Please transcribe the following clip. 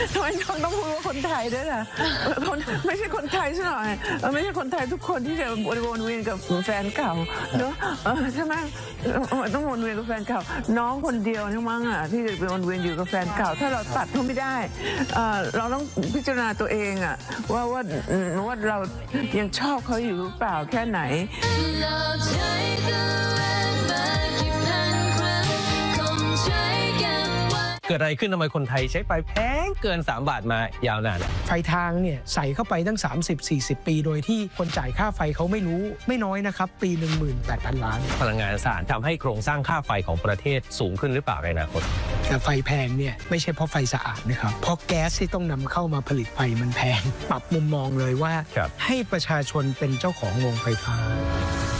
ทำไมน้องต้องพูดว่าคนไทยด้วยล่ะไม่ใช่คนไทยซะหน่อยไม่ใช่คนไทยทุกคนที่จะวนเวียนกับแฟนเก่าเนอะใช่ไหมต้องวนเวียนกับแฟนเก่าน้องคนเดียวทั้งมั้งอ่ะที่จะวนเวียนอยู่กับแฟนเก่าถ้าเราตัดเขาไม่ได้เราต้องพิจารณาตัวเองอ่ะว่าเรายังชอบเขาอยู่หรือเปล่าแค่ไหนเกิดอะไรขึ้นทำไมคนไทยใช้ไฟแพงเกิน3 บาทมายาวนานไฟทางเนี่ยใส่เข้าไปตั้ง 30-40 ปีโดยที่คนจ่ายค่าไฟเขาไม่รู้ไม่น้อยนะครับปี 18,000 ล้านพลังงานสะอาดทำให้โครงสร้างค่าไฟของประเทศสูงขึ้นหรือเปล่าในอนาคตแต่ไฟแพงเนี่ยไม่ใช่เพราะไฟสะอาดนะครับเพราะแก๊สที่ต้องนำเข้ามาผลิตไฟมันแพงปรับมุมมองเลยว่าให้ประชาชนเป็นเจ้าของโรงไฟฟ้า